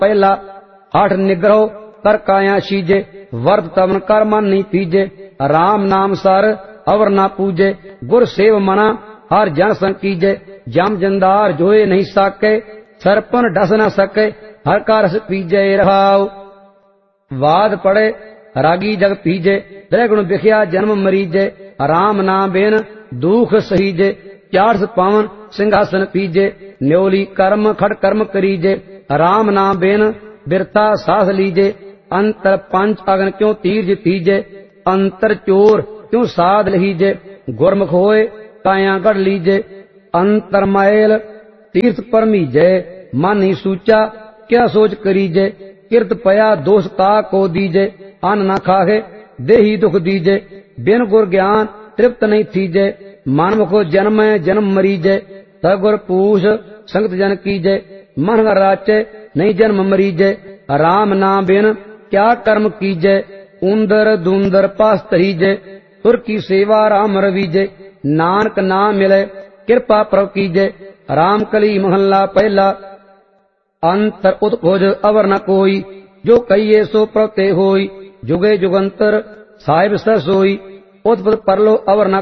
पहला हठ निग्रह कर काया शीजे, वर्त तवन कर मन नहीं पीजे, राम नाम सर अवर ना पूजे, गुर सेव मना हर जन संग कीजे, जम जंदार जोए नहीं साके, सरपन डस न सके, हर का रस पीजे रहाओ। वाद पड़े रागी जग पीजे, द्रगुण बिखिया जन्म मरीजे, राम नाम बेन दुख सहीजे, 400 पावन सिंहासन पीजे, न्योली कर्म खड़ कर्म करीजे, राम नाम बेन बिरता सास लीजे, अंतर पंच अगन क्यों तीर्ज तीजे, अंतर चोर क्यों साध लीजे, गुरमुख होए काया गढ़ लीजे, अंतर मैल तीर्थ पर मीजे, मन ही सूचा क्या सोच करीजे, किरत पया दोष का को दीजे, अन्न न खाहे देही दुख दीजे, बिन गुर ज्ञान तृप्त नहीं थीजे, मानव को जन्म जन्म मरीजे, सगुर पूछ संगत जन कीजे, मन राचे नहीं जन्म मरीजे, राम नाम बिन क्या कर्म कीजे, उंदर दुंदर पास तरीजे, सुर की सेवा राम रवीजे, नानक नाम मिले कृपा प्रभ कीजे, राम कली महल्ला पहला, अंतर उत्भुज अवर न कोई, जो कहिए सो प्रते होई, जुगे जुगंतर साहिब सर सोई, उत्पत परलो अवर न